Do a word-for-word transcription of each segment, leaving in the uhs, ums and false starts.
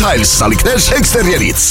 այլ սալիկներ Էքստերիերից։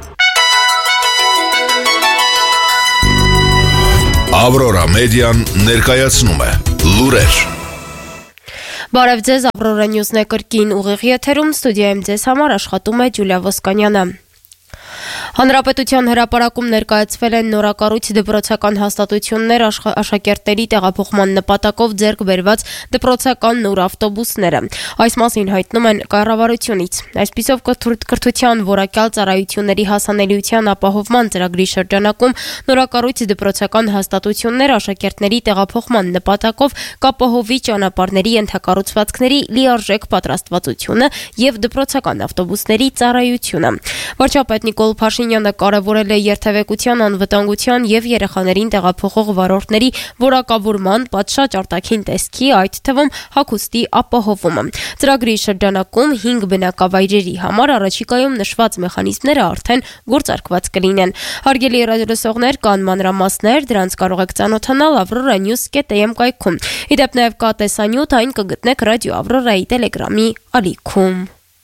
Ավրորա մեդիան ներկայացնում է լուրեր։ Բարև ձեզ, Ավրորա Նյուզն է կրկին ուղիղ եթերում, ստուդիայում ձեզ համար աշխատում է Ջուլիա Ոսկանյանը։ Հանրապետության հրապարակում ներկայացվել են նորակառույց դպրոցական հաստատություններ աշակերտների տեղափոխման նպատակով ձեռք բերված դպրոցական նոր ավտոբուսները։ Այս մասին հայտնում են կառավարությունից։ Այսպիսով կրթության որակյալ ծառայությունների հասանելիության ապահովման ծրագրի շրջանակում նորակառույց դպրոցական հաստատություններ աշակերտների տեղափոխման նպատակով կապահովի ճանապարհների ենթակառուցվածքների լիարժեք պատրաստվածությունը եւ դպրոցական ավտոբուսների ծառայությունը։ Վարչապետ Նիկոլ Փաշինյանը կարևորել է երթևեկության անվտանգության եւ երեխաներին տեղափոխող վարորդների որակավորման պատշաճ արտաքին տեսքի, այդ թվում հագուստի ապահովումը։ Ծրագրի շրջանակում հինգ բնակավայրերի համար առաջիկայում նշված մեխանիզմները արդեն գործարկված կլինեն։ Հարգելի ռադիոլսողներ, կան մանրամասներ, դրանց կարող եք ծանոթանալ avroranews dot am կայքում։ Իդեպ նաեւ կա տեսանյութ, այն կգտնեք ռադիո Ավրորայի տելեգրամի ալիքում։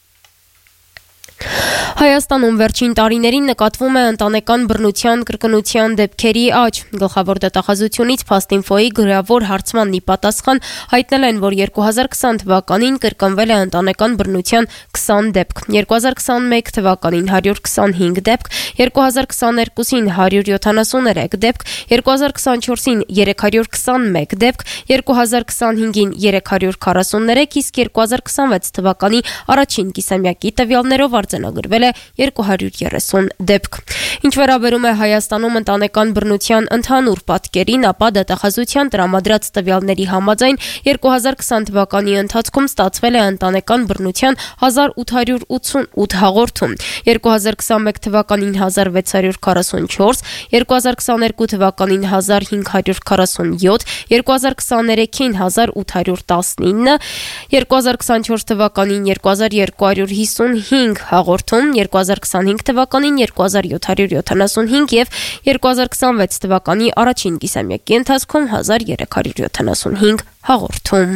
Հայաստանում վերջին տարիներին նկատվում է ընտանեկան բռնության կրկնության դեպքերի աճ։ Գլխավոր դատախազությունից Փաստինֆոյի գրավոր հարցմանն ի պատասխան հայտնել են, որ երկու հազար քսան թվականին կրկնվել է ընտանեկան բռնության քսան դեպք, երկու հազար քսաներկու թվականին հարյուր քսանհինգ դեպք, երկու հազար քսաներկուին հարյուր յոթանասուներեք դեպք, երկու հազար քսանչորսին երեք հարյուր քսանմեկ դեպք, երկու հազար քսանհինգին երեք հարյուր քառասուններեք, իսկ երկու հազար քսանվեց թվականի առաջին կիսամյակի տվյալներով արձանագրվել է երկու հարյուր երեսուն դեպք։ Ինչ վերաբերում է Հայաստանում ընտանեկան բռնության ընդհանուր պատկերին, ապա դատախազության տրամադրած տվյալների համաձայն երկու հազար քսան թվականի ընթացքում ստացվել է ընտանեկան բռնության հազար ութ հարյուր ութսունութ հաղորդում, երկու հազար քսանմեկ թվականին հազար վեց հարյուր քառասունչորս, երկու հազար քսաներկու թվականին հազար հինգ հարյուր քառասունյոթ, երկու հազար քսաներեքին հազար ութ հարյուր տասնինը, երկու հազար քսանչորս թվականին երկու հազար երկու հարյուր հիսունհինգ հաղորդում, երկու հազար քսանհինգ թվականին երկու հազար յոթ հարյուր յոթանասունհինգ եւ երկու հազար քսանվեց թվականի առաջին կիսամյակի ընթացքում հազար երեք հարյուր յոթանասունհինգ հաղորդում։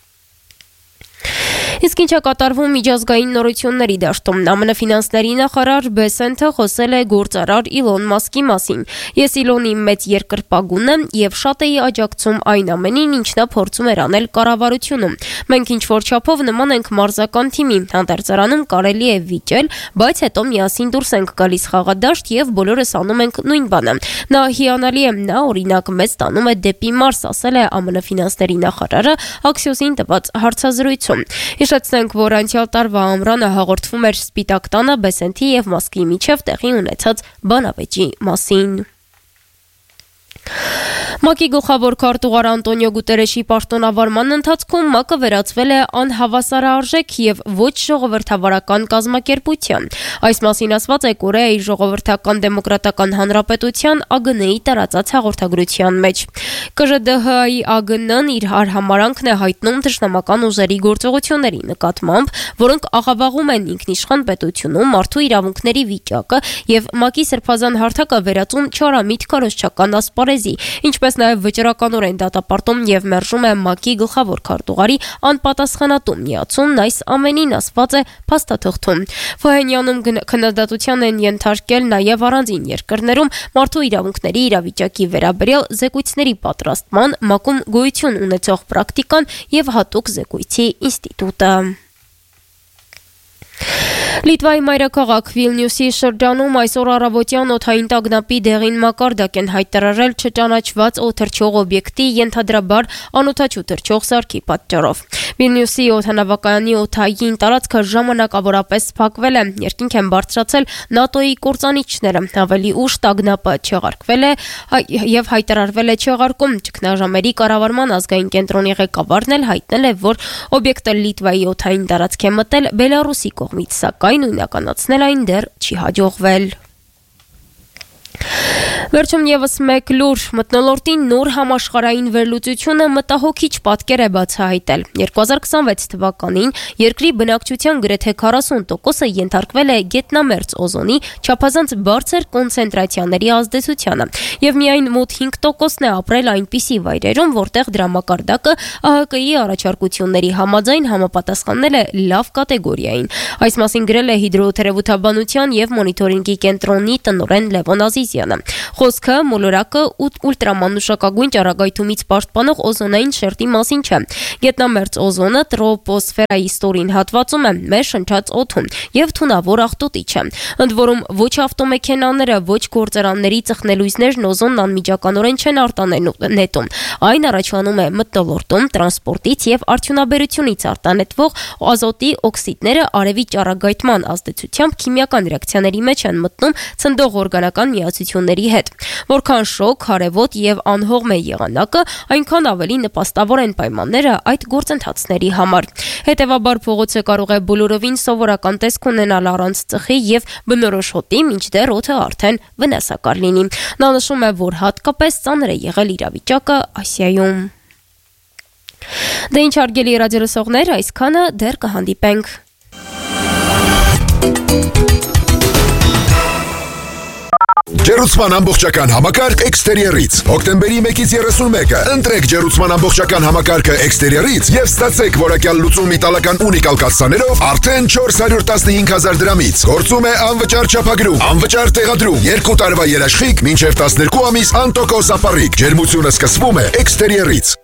Իսկ ինչ է կատարվում միջազգային նորությունների դաշտում։ ԱՄՆ ֆինանսների նախարար Բեսենթը խոսել է գործարար Իլոն Մասկի մասին։ Ես Իլոնի մեծ երկրպագուն եմ եւ շատ էի աջակցում այն ամենին, ինչ նա փորձում էր անել կառավարությունում։ Մենք ինչ որ չափով նման ենք մարզական թիմի, հանդերձարանում կարելի է վիճել, բայց հետո միասին դուրս ենք գալիս խաղադաշտ եւ բոլորս անում ենք նույն բանը։ Նա հիանալի է, նա օրինակ մեզ տանում է դեպի Մարս, ասել է ԱՄՆ ֆինանսների նախարարը Axios-ին տված հարցազրույցում։ Հիշեցնենք, որ անցյալ տարվա ամռանը հաղորդվում էր Սպիտակ տանը Բեսենթի եւ Մասկի միջև տեղի ունեցած բանավեճի մասին։ ՄԱԿ-ի գլխավոր քարտուղար Անտոնիո Գուտերեշի պաշտոնավարման ընթացքում ՄԱԿ-ը վերածվել է անհավասարարժեք եւ ոչ ժողովրդավարական կազմակերպության։ Այս մասին ասված է Կորեայի ժողովրդական դեմոկրատական հանրապետության A G N-ի տարածած հաղորդագրության մեջ։ K Ž D H-ի A G N-ն իր արհամարանքն է հայտնում թշնամական ուժերի գործողությունների նկատմամբ, որոնք աղավաղում են ինքնիշխան պետությունում մարդու իրավունքների վիճակը եւ ՄԱԿ-ի սրբազան հարթակը վերածում չարամիտ քարոզչական ասպարեզի, ինչպես նաև վճռականորեն դատապարտում եւ մերժում է ՄԱԿ-ի գլխավոր քարտուղարի անպատասխանատու միացումն այս ամենին, ասված է փաստաթղթում։ Փահենյանում քննադատության են ենթարկել նաև առանձին երկրներում մարդու իրավունքների իրավիճակի վերաբերյալ զեկույցների պատրաստման, ՄԱԿ-ում գոյություն ունեցող պրակտիկան եւ հատուկ զեկույցի ինստիտուտը։ Լիտվայի մայրաքաղաք Վիլնյուսի շրջանում այսօր առավոտյան օդային տագնապի դեղին մակարդակ են հայտարարել չճանաչված օդերչող օբյեկտի ենթադրաբար անօդաչու թռչող սարքի պատճառով։ Վիլնյուսի օդանավակայանի օդային տարածքը ժամանակավորապես փակվել է, երկինք են բարձրացել ՆԱՏՕ-ի կործանիչները, ավելի ուշ տագնապը չեղարկվել է եւ հայտարարվել է չեղարկում։ Ճգնաժամերի կառավարման ազգային կենտրոնի ղեկավարն էլ հայտնել է, որ օբյեկտը Լիտվայի օդային տարածք է մտել Բելարուսի կողմից, սակայն նույնականացնել այն դեռ չի հաջողվել։ Վերջում եւս մեկ լուր մթնոլորտի նոր համաշխարհային վերլուծությունը մտահոգիչ պատկեր է բացահայտել։ երկու հազար քսանվեց թվականին երկրի բնակչության գրեթե քառասուն տոկոսը ենթարկվել է գետնամերձ օզոնի չափազանց բարձր կոնցենտրացիաների ազդեցությանը, եւ միայն մոտ հինգ տոկոսն է ապրել այնպիսի վայրերում, որտեղ դրա մակարդակը ԱՀԿ-ի առաջարկությունների համաձայն համապատասխանել է լավ կատեգորիային։ Այս մասին գրել է հիդրոթերապևտաբանության եւ մոնիտորինգի կենտրոնի տնօրեն Լևոն Ազիզյանը։ Խոսքը մոլորակը ուլտրամանուշակագույն ճառագայթումից պաշտպանող օզոնային շերտի մասին չէ։ Գետնամերձ օզոնը տրոպոսֆերայի ստորին հատվածում է, մեր շնչած օդում եւ թունավոր աղտոտիչ է։ Ընդ որում ոչ ավտոմեքենաները, ոչ գործարանների ծխնելույզներն օզոնն անմիջականորեն չեն արտանետում նետում։ Այն առաջանում է մթնոլորտում տրանսպորտից եւ արդյունաբերությունից արտանետվող ազոտի օքսիդները արևի ճառագայթման ազդեցությամբ քիմիական ռեակցիաների մեջ են մտնում ցնդող օրգանական միացությունների հետ։ Որքան շոգ, հարևոտ եւ անհողմ է եղանակը, այնքան ավելի նպաստավոր են պայմանները այդ գործընթացների համար։ Հետևաբար փողոցը կարող է բոլորովին սովորական տեսք ունենալ առանց ծխի եւ բնորոշ հոտի, մինչդեռ օդը արդեն վնասակար լինի։ Նա նշում է, որ հատկապես ծանր է եղել իրավիճակը Ասիայում։ Դե ինչ հարգելի ռադիոլսողներ, այսքանը, դեռ կհանդիպենք։ Ջերուցման ամբողջական համակարգ Exterior-ից հոկտեմբերի մեկից երեսունմեկը ընտրեք ջերուցման ամբողջական համակարգը Exterior-ից եւ ստացեք որակյալ լուծում իտալական ունիկալ կասսաներով արդեն չորս հարյուր տասնհինգ հազար դրամից։ Գործում է անվճար չափագրում, անվճար տեղադրում, երկու տարվա երաշխիք, մինչև տասներկու ամիս անտոկոս ապառիկ։ Ջերմությունը սկսվում է Exterior-ից։